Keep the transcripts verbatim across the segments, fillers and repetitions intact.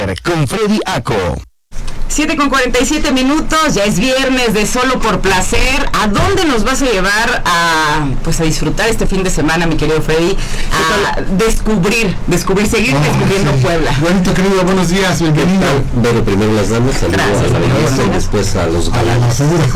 Con Freddy Aco. siete con cuarenta y siete minutos, ya es viernes de Solo por Placer. ¿A dónde nos vas a llevar a, pues, a disfrutar este fin de semana, mi querido Freddy? A descubrir, descubrir, seguir oh, descubriendo sí. Puebla. Buenito, querido, buenos días, bienvenido. Bueno, primero las damas, saludos a la belleza y después a los galanes.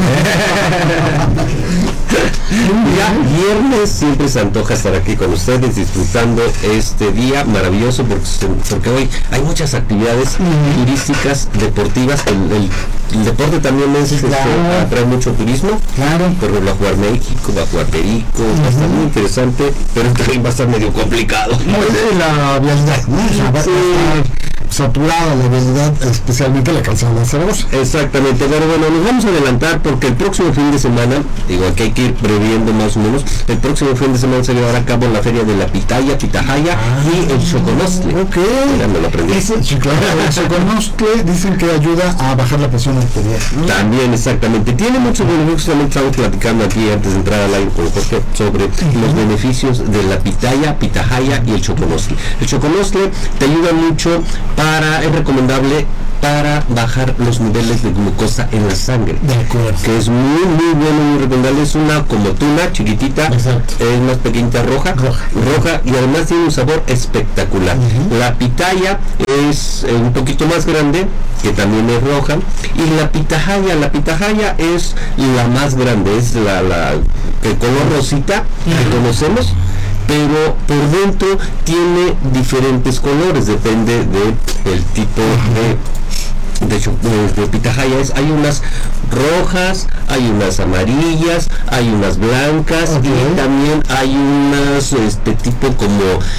Ya, viernes siempre se antoja estar aquí con ustedes disfrutando este día maravilloso porque, porque hoy hay muchas actividades uh-huh. turísticas, deportivas. El, el, el deporte también es, claro. este, atrae mucho turismo. Claro. Por ejemplo, va a jugar México, va a jugar Perico, uh-huh. va a estar muy interesante, pero también va a estar medio complicado. No, es la vialidad, ¿no? O sea, va, sí. va a estar saturada la vialidad, especialmente la calzada de Zaragoza. Exactamente, pero bueno, nos vamos a adelantar porque el próximo fin de semana, digo, aquí hay que ir previendo más o menos, el próximo fin de semana se llevará a cabo la feria de la pitaya, pitahaya ah, y el choconostle. Ok. Mira, me lo aprendí. Ese, sí, claro, el choconostle dicen que ayuda a bajar la presión arterial, ¿no? También, exactamente. Tiene muchos beneficios, también estamos platicando aquí antes de entrar al aire con Jorge sobre uh-huh. los beneficios de la pitaya, pitahaya y el choconostle. El choconostle te ayuda mucho para, es recomendable para bajar los niveles de glucosa en la sangre. De acuerdo. Que es muy, muy bueno, muy recomendable. Es una como tuna, chiquitita. Exacto. Es más pequeñita, roja. Roja. Roja y además tiene un sabor espectacular. Uh-huh. La pitaya es eh, un poquito más grande, que también es roja. Y la pitahaya, la pitahaya es la más grande, es la, la el color rosita uh-huh. que conocemos. Pero por dentro tiene diferentes colores, depende del tipo de, de, de, de pitahaya. Hay unas rojas, hay unas amarillas, hay unas blancas okay. y también hay unas este tipo como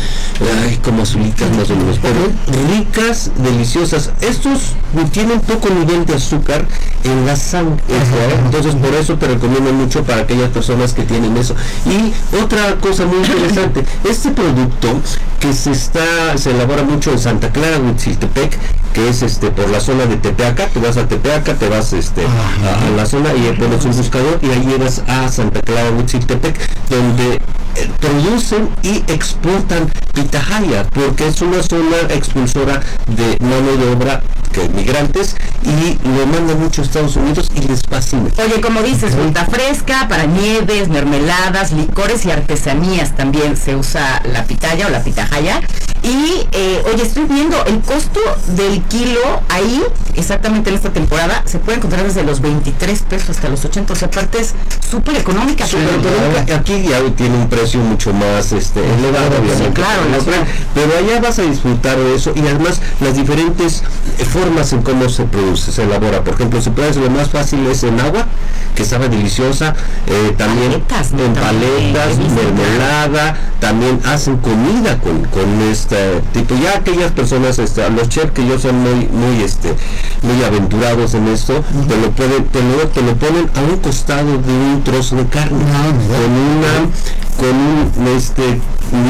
ay, como azulitas más o menos, pero ricas, deliciosas. Estos tienen poco nivel de azúcar en la sangre, uh-huh. entonces por eso te recomiendo mucho para aquellas personas que tienen eso. Y otra cosa muy interesante, este producto que se está, se elabora mucho en Santa Clara, Huitziltepec, que es este por la zona de Tepeaca, te vas a Tepeaca, te vas este uh-huh. a, a la zona y pones un buscador y ahí llegas a Santa Clara, Huitziltepec, donde eh, producen y exportan pitahaya, porque es una zona expulsora de mano de obra que migrantes y lo mandan mucho a Estados Unidos y les fascina. Oye, como dices, fruta fresca para nieves, mermeladas, licores y artesanías también se usa la pitaya o la pitahaya. Y, eh, oye, estoy viendo el costo del kilo ahí, exactamente en esta temporada, se puede encontrar desde los veintitrés pesos hasta los ochenta, o sea, aparte es súper económica. Sí, pero aquí ya tiene un precio mucho más este, elevado, obviamente. Sí, claro, pero, pero allá vas a disfrutar de eso y además las diferentes formas en cómo se produce, se elabora. Por ejemplo, se puede hacer lo más fácil es en agua, que sabe deliciosa, eh, también paletas, en paletas, mermelada, también hacen comida con, con este tipo. Ya aquellas personas, este, los chefs que yo son muy, muy, este, muy aventurados en esto, uh-huh. te lo pueden, te lo, te lo ponen a un costado de un trozo de carne, uh-huh. con una, con un, este,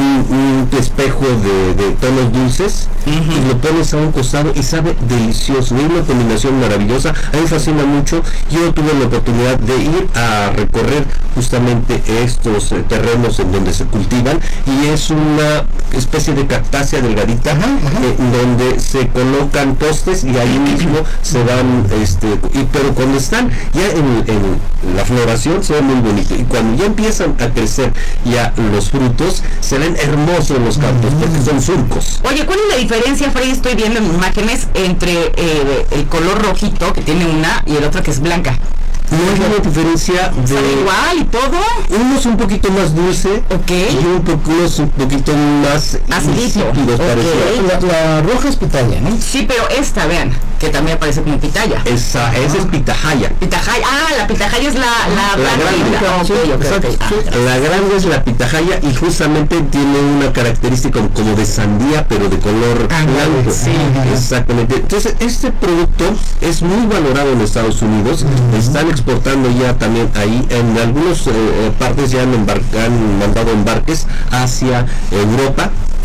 un, un espejo de, de tonos dulces, uh-huh. y lo pones a un costado y sabe delicioso. Es una combinación maravillosa. A mí me fascina mucho. Yo tuve la oportunidad de ir a recorrer justamente estos eh, terrenos en donde se cultivan y es una especie de cactácea delgadita, ajá, ajá. Eh, donde se colocan postes y ahí mismo se dan este y pero cuando están ya en, en la floración se ve muy bonito y cuando ya empiezan a crecer ya los frutos se ven hermosos los campos uh-huh. porque son surcos. Oye, ¿cuál es la diferencia, Freddy? Estoy viendo en imágenes entre eh, el color rojito que tiene una y el otro que es blanca. No hay una diferencia de... ¿Sabe igual y todo? Uno es un poquito más dulce, okay. y un poco, uno es un poquito más acidito. Okay. La, la roja es pitaya, ¿no? Sí, pero esta, vean, que también aparece como pitaya. Esa, ah. esa es pitahaya. Pitahaya, ah, la pitahaya es la, la, la grande. La, okay, okay, okay. Okay. Ah, la grande es la pitahaya y justamente tiene una característica como, como de sandía, pero de color ah, blanco. Sí. Exactamente. Entonces, este producto es muy valorado en Estados Unidos. Uh-huh. Están exportando ya también ahí. En algunas eh, partes ya han, embarcan, han mandado embarques hacia Europa.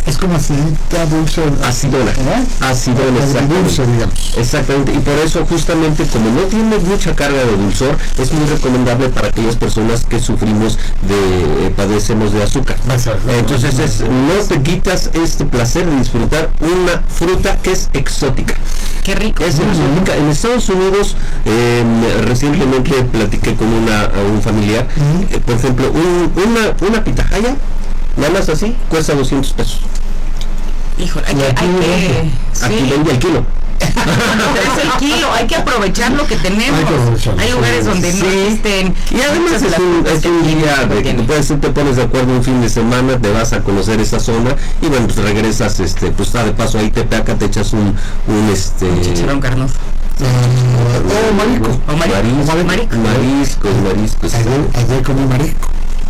Es como acidita, dulce. Acidona. ¿no? Acidona, exactamente. Dulce, digamos. Exactamente, y por eso justamente como no tiene mucha carga de dulzor, es muy recomendable para aquellas personas que sufrimos de, eh, padecemos de azúcar. Entonces es, no te quitas este placer de disfrutar una fruta que es exótica. Qué rico. Es exótica. En Estados Unidos, eh, recientemente platiqué con una, un familiar, eh, por ejemplo, un, una, una pitahaya, nada más así, cuesta doscientos pesos. Híjole, hay que, hay que, aquí sí. vende el kilo. Es el kilo, hay que aprovechar lo que tenemos. Hay, hay lugares donde sí. no existen. Y además es un, es un día de que puedes, te pones de acuerdo un fin de semana, te vas a conocer esa zona y bueno, pues regresas, este, pues está de paso ahí te peca, te echas un, un este. Un chicharrón carnoso. O marico. O marisco. Marico. Mariscos, mariscos. Ayer, ayer comí marico.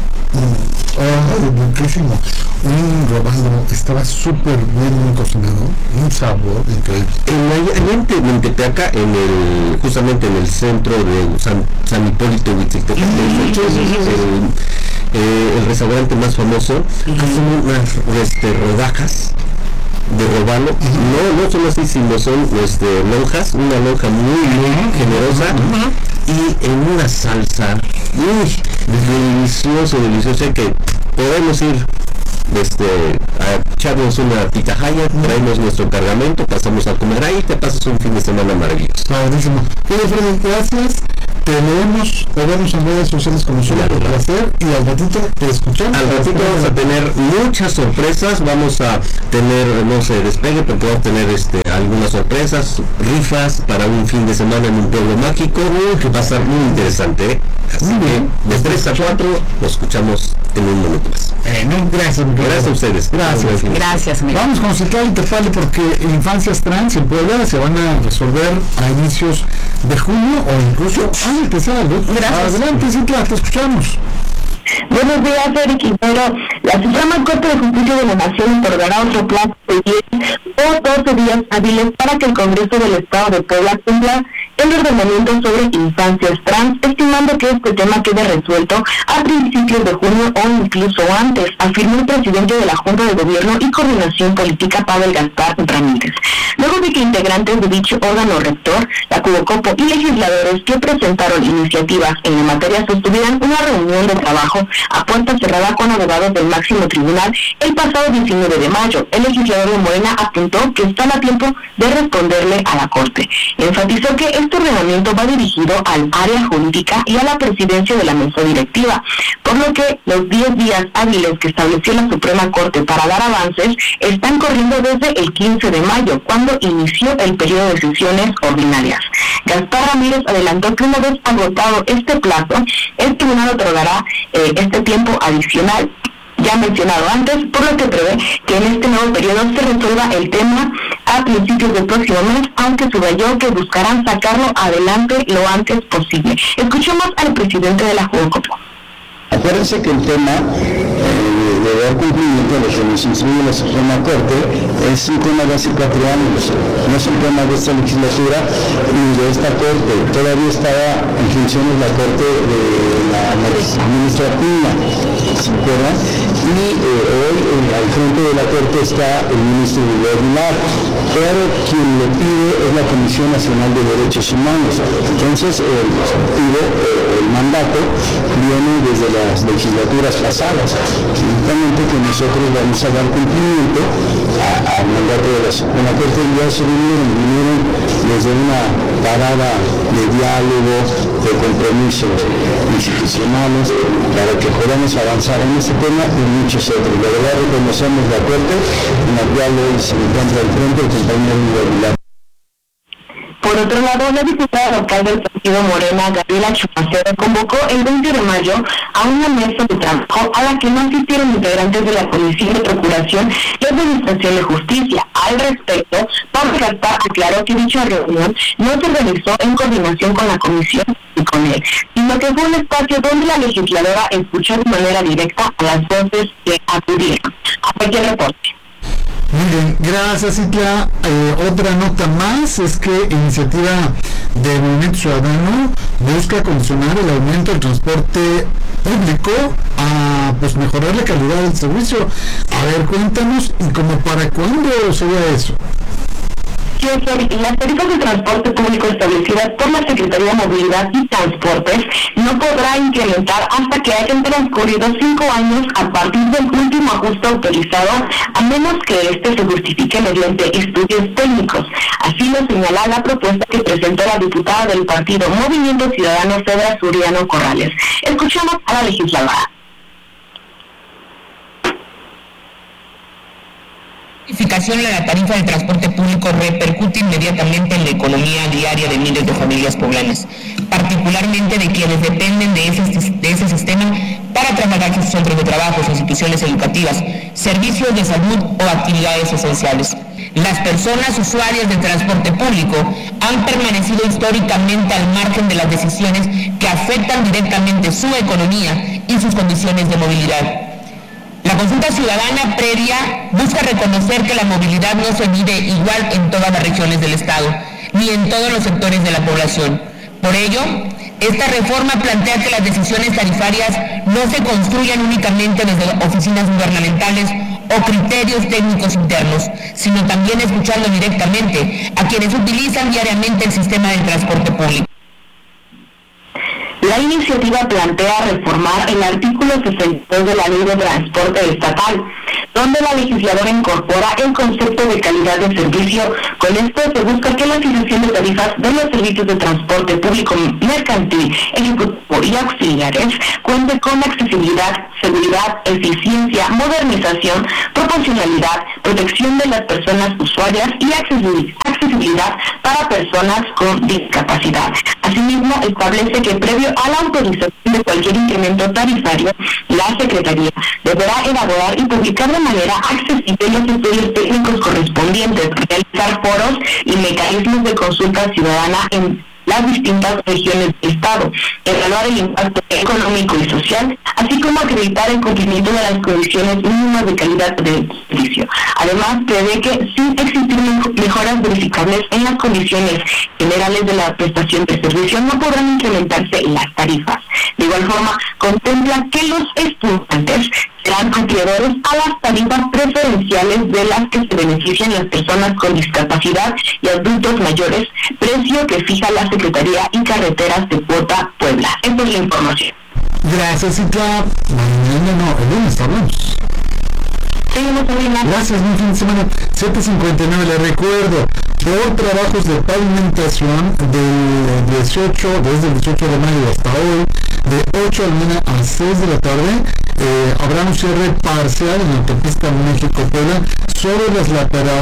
Oh, riquísimo. Un robado, estaba súper bien cocinado, un sabor increíble. En, allá en Mentepeaca, en el, justamente en el centro de San, San Hipólito Huitziltepec, mm, el, eh, el restaurante más famoso, mm-hmm. hacen unas este, rodajas de robalo, mm-hmm. no, no son así, sino son este, lonjas, una lonja muy, muy mm-hmm. generosa, mm-hmm. y en una salsa, uy, delicioso, delicioso, que podemos ir este, a echarnos una pitahaya, traemos nuestro cargamento, pasamos a comer ahí, te pasas un fin de semana maravilloso. Padrísimo. Freddy, gracias. Te leemos, te vemos en redes sociales como suele por placer y al ratito te escuchamos. Al ratito vamos a tener muchas sorpresas, vamos a tener, no sé, despegue, porque vamos a tener este, algunas sorpresas, rifas para un fin de semana en un pueblo mágico, que va a estar muy interesante, ¿eh? Así muy que de tres a cuatro lo escuchamos en un momento más. Eh, no, gracias, gracias a ustedes. Gracias, gracias. Amigo. Vamos con Citlali Tepali porque infancias trans en Puebla se van a resolver a inicios de junio o incluso a empezar. Gracias. Adelante, Citlali, te escuchamos. Buenos días, Eric Quintero. La Suprema Corte de Justicia de la Nación otorgará otro plazo de diez o doce días hábiles para que el Congreso del Estado de Puebla cumpla el ordenamiento sobre infancias trans, estimando que este tema quede resuelto a principios de junio o incluso antes, afirmó el presidente de la Junta de Gobierno y Coordinación Política, Pavel Gaspar Ramírez. Luego de que integrantes de dicho órgano rector, la Cubocopo y legisladores que presentaron iniciativas en la materia sostuvieran una reunión de trabajo a puerta cerrada con abogados del máximo tribunal el pasado diecinueve de mayo. El legislador de Morena apuntó que están a tiempo de responderle a la Corte. Enfatizó que este ordenamiento va dirigido al área jurídica y a la presidencia de la mesa directiva, por lo que los diez días hábiles que estableció la Suprema Corte para dar avances están corriendo desde el quince de mayo, cuando inició el periodo de sesiones ordinarias. Gaspar Ramírez adelantó que una vez agotado este plazo, el tribunal otorgará eh, este tiempo adicional ya mencionado antes, por lo que prevé que en este nuevo periodo se resuelva el tema a principios del próximo mes, aunque subrayó que buscarán sacarlo adelante lo antes posible. Escuchemos al presidente de la Jucopo. Acuérdense que el tema eh, de dar cumplimiento a lo que nos instruye la Suprema Corte es un tema de hace cuatro años, no es un tema de esta legislatura ni de esta Corte. Todavía estaba en funciones la Corte de la Administrativa, ¿se acuerdan? Y eh, hoy eh, al frente de la Corte está el ministro Villar, pero quien lo pide es la Comisión Nacional de Derechos Humanos. Entonces el objetivo, eh, el mandato viene desde la las legislaturas pasadas, justamente que nosotros vamos a dar cumplimiento al mandato de la Suprema Corte. Ya se vinieron, vinieron desde una parada de diálogo, de compromisos institucionales, para que podamos avanzar en este tema y muchos otros. La verdad reconocemos la Corte, en la cual hoy se encuentra al frente el compañero Villar. Por otro lado, la diputada local del partido Morena, Gabriela Chumacero, convocó el veinte de mayo a una mesa de trabajo a la que no asistieron integrantes de la Comisión de Procuración y Administración de Justicia. Al respecto, Pablo Gaspar aclaró que dicha reunión no se realizó en coordinación con la Comisión y con él, sino que fue un espacio donde la legisladora escuchó de manera directa a las voces que acudieron. Hasta aquí el reporte. Muy bien, gracias, Citla. Eh, otra nota más es que Iniciativa de Movimiento Ciudadano busca condicionar el aumento del transporte público a para pues mejorar la calidad del servicio. A ver, cuéntanos, y como para cuándo sería eso. Las tarifas de transporte público establecidas por la Secretaría de Movilidad y Transportes no podrá incrementar hasta que hayan transcurrido cinco años a partir del último ajuste autorizado, a menos que éste se justifique mediante estudios técnicos. Así lo señala la propuesta que presentó la diputada del partido Movimiento Ciudadano, Cedra Suriano Corrales. Escuchamos a la legisladora. En la tarifa de transporte público repercute inmediatamente en la economía diaria de miles de familias poblanas, particularmente de quienes dependen de ese, de ese sistema para trasladar sus centros de trabajo, instituciones educativas, servicios de salud o actividades esenciales. Las personas usuarias del transporte público han permanecido históricamente al margen de las decisiones que afectan directamente su economía y sus condiciones de movilidad. La consulta ciudadana previa busca reconocer que la movilidad no se mide igual en todas las regiones del Estado, ni en todos los sectores de la población. Por ello, esta reforma plantea que las decisiones tarifarias no se construyan únicamente desde oficinas gubernamentales o criterios técnicos internos, sino también escuchando directamente a quienes utilizan diariamente el sistema del transporte público. La iniciativa plantea reformar el artículo sesenta y dos de la Ley de Transporte Estatal, donde la legisladora incorpora el concepto de calidad de servicio. Con esto se busca que la fijación de tarifas de los servicios de transporte público mercantil, ejecutivo y auxiliares cuente con accesibilidad, seguridad, eficiencia, modernización, proporcionalidad, protección de las personas usuarias y accesibilidad para personas con discapacidad. Asimismo, establece que previo a la autorización de cualquier incremento tarifario, la Secretaría deberá elaborar y publicar de manera accesible los estudios técnicos correspondientes, realizar foros y mecanismos de consulta ciudadana en las distintas regiones del Estado, evaluar el impacto económico y social, así como acreditar el cumplimiento de las condiciones mínimas de calidad del servicio. Además, prevé que, sin existir mejoras verificables en las condiciones generales de la prestación de servicio, no podrán incrementarse las tarifas. De igual forma, contempla que los estudiantes serán acreedores a las tarifas preferenciales de las que se benefician las personas con discapacidad y adultos mayores, precio que fija la Secretaría y Carreteras de Cuota Puebla. Esta es la información. Gracias, Cicla. Mañana no, el lunes hablamos. Seguimos en Gracias, buen fin de semana. siete cincuenta y nueve, le recuerdo, por trabajos de pavimentación del dieciocho, desde el dieciocho de mayo hasta hoy, de ocho de la mañana a seis de la tarde, eh, habrá un cierre parcial en la autopista México-Puebla sobre las laterales